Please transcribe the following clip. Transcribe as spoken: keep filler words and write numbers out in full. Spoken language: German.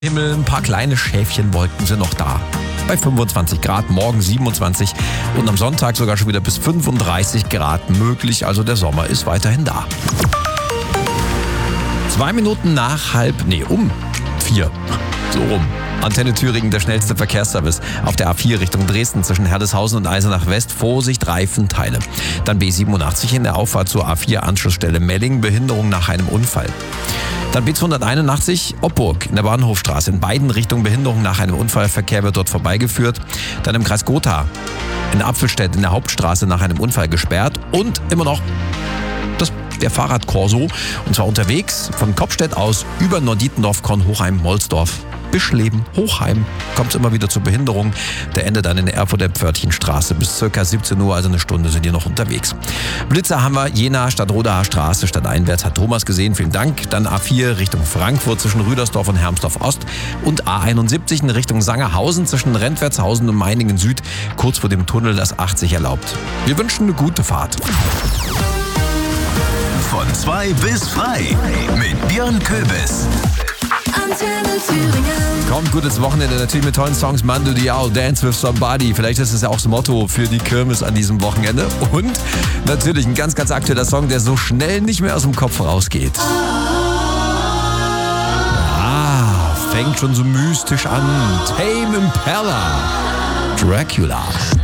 Himmel, ein paar kleine Schäfchenwolken sind noch da. Bei fünfundzwanzig Grad, morgen siebenundzwanzig und am Sonntag sogar schon wieder bis fünfunddreißig Grad möglich. Also der Sommer ist weiterhin da. Zwei Minuten nach halb, nee, um vier, so rum. Antenne Thüringen, der schnellste Verkehrsservice. Auf der A vier Richtung Dresden zwischen Herdeshausen und Eisenach West. Vorsicht, Reifenteile. Dann B siebenundachtzig in der Auffahrt zur A vier Anschlussstelle Melling. Behinderung nach einem Unfall. Dann B zweihunderteinundachtzig Oppurg in der Bahnhofstraße. In beiden Richtungen Behinderung nach einem Unfall. Verkehr wird dort vorbeigeführt. Dann im Kreis Gotha in Apfelstedt in der Hauptstraße nach einem Unfall gesperrt. Und immer noch das, der Fahrradkorso. Und zwar unterwegs von Kopstedt aus über Norditendorf, Kornhochheim, Molsdorf. Bischleben, Hochheim, kommt es immer wieder zur Behinderung. Der endet dann in der Erfurter Pförtchenstraße bis ca. siebzehn Uhr, also eine Stunde sind die noch unterwegs. Blitzer haben wir Jena, Stadtrodaer Straße, stadteinwärts, hat Thomas gesehen, vielen Dank. Dann A vier Richtung Frankfurt zwischen Rüdersdorf und Hermsdorf Ost und A einundsiebzig in Richtung Sangerhausen zwischen Rentwertshausen und Meiningen Süd, kurz vor dem Tunnel, das achtzig erlaubt. Wir wünschen eine gute Fahrt. Von zwei bis frei mit Björn Köbis. Antenne Thüringen. Kommt gut ins Wochenende, natürlich mit tollen Songs. Mando Diao, Dance with Somebody. Vielleicht ist es ja auch das Motto für die Kirmes an diesem Wochenende. Und natürlich ein ganz, ganz aktueller Song, der so schnell nicht mehr aus dem Kopf rausgeht. Ah, fängt schon so mystisch an. Tame Impala, Dracula.